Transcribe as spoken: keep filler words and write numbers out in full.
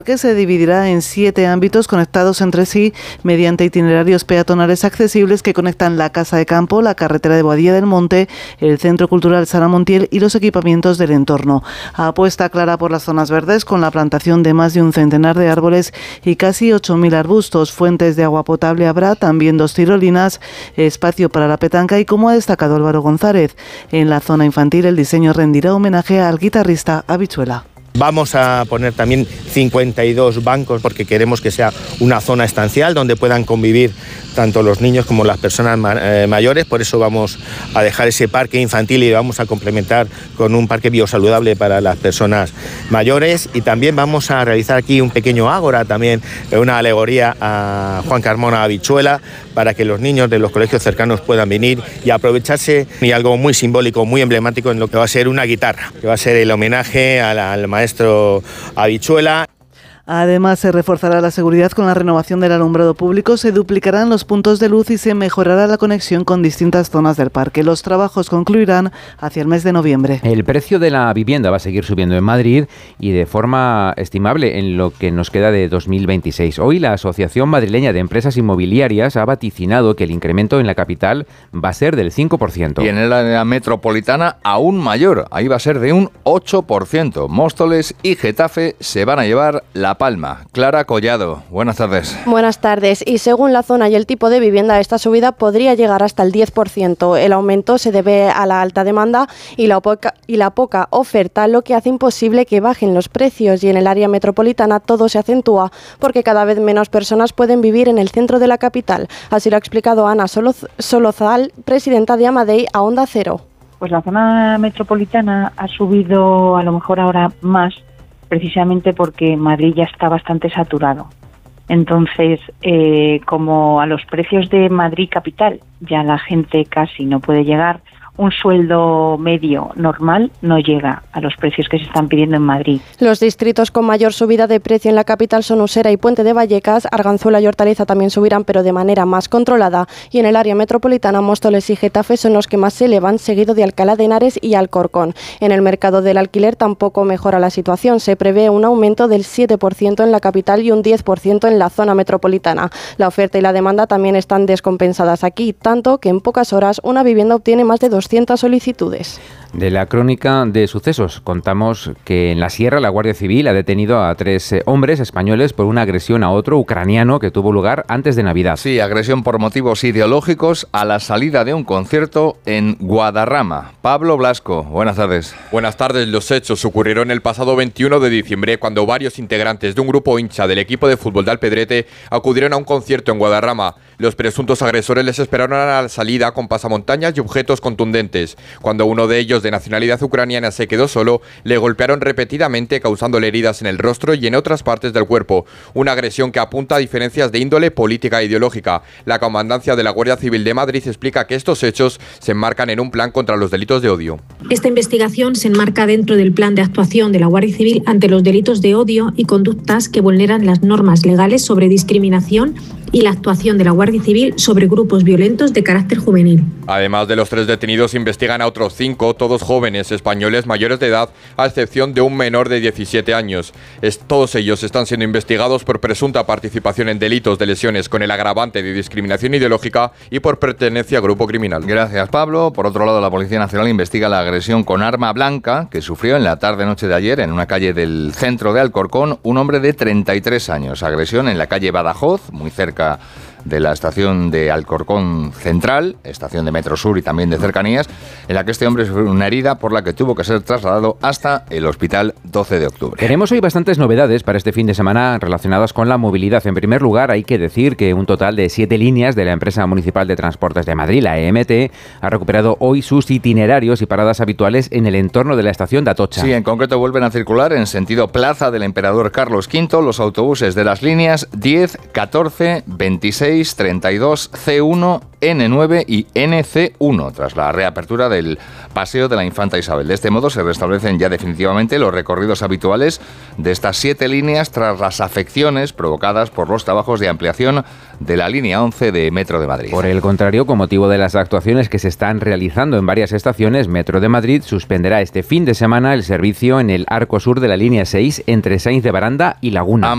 Que se dividirá en siete ámbitos conectados entre sí mediante itinerarios peatonales accesibles que conectan la Casa de Campo, la carretera de Boadilla del Monte, el Centro Cultural Sara Montiel y los equipamientos del entorno. Apuesta clara por las zonas verdes con la plantación de más de un centenar de árboles y casi ocho mil arbustos. Fuentes de agua potable habrá, también dos tirolinas, espacio para la petanca y, como ha destacado Álvaro González, en la zona infantil el diseño rendirá homenaje al guitarrista Habichuela. Vamos a poner también cincuenta y dos bancos porque queremos que sea una zona estancial donde puedan convivir tanto los niños como las personas mayores. Por eso vamos a dejar ese parque infantil y vamos a complementar con un parque biosaludable para las personas mayores. Y también vamos a realizar aquí un pequeño ágora, también una alegoría a Juan Carmona Habichuela, para que los niños de los colegios cercanos puedan venir y aprovecharse, y algo muy simbólico, muy emblemático en lo que va a ser una guitarra, que va a ser el homenaje al, al maestro Habichuela. Además, se reforzará la seguridad con la renovación del alumbrado público, se duplicarán los puntos de luz y se mejorará la conexión con distintas zonas del parque. Los trabajos concluirán hacia el mes de noviembre. El precio de la vivienda va a seguir subiendo en Madrid y de forma estimable en lo que nos queda de dos mil veintiséis. Hoy la Asociación Madrileña de Empresas Inmobiliarias ha vaticinado que el incremento en la capital va a ser del cinco por ciento. Y en el área metropolitana aún mayor, ahí va a ser de un ocho por ciento. Móstoles y Getafe se van a llevar la Palma. Clara Collado, buenas tardes. Buenas tardes. Y según la zona y el tipo de vivienda, esta subida podría llegar hasta el diez por ciento. El aumento se debe a la alta demanda y la poca, y la poca oferta, lo que hace imposible que bajen los precios. Y en el área metropolitana todo se acentúa porque cada vez menos personas pueden vivir en el centro de la capital. Así lo ha explicado Ana Soloz- Solozal, presidenta de Amadei, a Onda Cero. Pues la zona metropolitana ha subido a lo mejor ahora más, precisamente porque Madrid ya está bastante saturado. Entonces, eh, como a los precios de Madrid capital ya la gente casi no puede llegar, un sueldo medio normal no llega a los precios que se están pidiendo en Madrid. Los distritos con mayor subida de precio en la capital son Usera y Puente de Vallecas. Arganzuela y Hortaliza también subirán, pero de manera más controlada. Y en el área metropolitana, Móstoles y Getafe son los que más se elevan, seguido de Alcalá de Henares y Alcorcón. En el mercado del alquiler tampoco mejora la situación. Se prevé un aumento del siete por ciento en la capital y un diez por ciento en la zona metropolitana. La oferta y la demanda también están descompensadas aquí, tanto que en pocas horas una vivienda obtiene más de doscientas solicitudes. De la crónica de sucesos contamos que en la Sierra la Guardia Civil ha detenido a tres eh, hombres españoles por una agresión a otro ucraniano que tuvo lugar antes de Navidad. Sí, agresión por motivos ideológicos a la salida de un concierto en Guadarrama. Pablo Blasco, buenas tardes. Buenas tardes. Los hechos ocurrieron el pasado veintiuno de diciembre cuando varios integrantes de un grupo hincha del equipo de fútbol de Alpedrete acudieron a un concierto en Guadarrama. Los presuntos agresores les esperaron a la salida con pasamontañas y objetos contundentes. Cuando uno de ellos, de nacionalidad ucraniana, se quedó solo, le golpearon repetidamente, causándole heridas en el rostro y en otras partes del cuerpo. Una agresión que apunta a diferencias de índole política e ideológica. La Comandancia de la Guardia Civil de Madrid explica que estos hechos se enmarcan en un plan contra los delitos de odio. Esta investigación se enmarca dentro del plan de actuación de la Guardia Civil ante los delitos de odio y conductas que vulneran las normas legales sobre discriminación y la actuación de la Guardia Civil sobre grupos violentos de carácter juvenil. Además de los tres detenidos, investigan a otros cinco, todos jóvenes españoles mayores de edad, a excepción de un menor de diecisiete años. Es, todos ellos están siendo investigados por presunta participación en delitos de lesiones con el agravante de discriminación ideológica y por pertenencia a grupo criminal. Gracias, Pablo. Por otro lado, la Policía Nacional investiga la agresión con arma blanca que sufrió en la tarde-noche de ayer en una calle del centro de Alcorcón un hombre de treinta y tres años. Agresión en la calle Badajoz, muy cerca de la estación de Alcorcón Central, estación de Metro Sur y también de cercanías, en la que este hombre sufrió una herida por la que tuvo que ser trasladado hasta el Hospital doce de octubre. Tenemos hoy bastantes novedades para este fin de semana relacionadas con la movilidad. En primer lugar, hay que decir que un total de siete líneas de la empresa municipal de transportes de Madrid, la E M T, ha recuperado hoy sus itinerarios y paradas habituales en el entorno de la estación de Atocha. Sí, en concreto vuelven a circular en sentido Plaza del Emperador Carlos quinto los autobuses de las líneas diez, catorce, veintiséis, treinta y dos, C uno, N nueve y N C uno, tras la reapertura del Paseo de la Infanta Isabel. De este modo se restablecen ya definitivamente los recorridos habituales de estas siete líneas tras las afecciones provocadas por los trabajos de ampliación de la línea once de Metro de Madrid. Por el contrario, con motivo de las actuaciones que se están realizando en varias estaciones, Metro de Madrid suspenderá este fin de semana el servicio en el arco sur de la línea seis entre Sainz de Baranda y Laguna.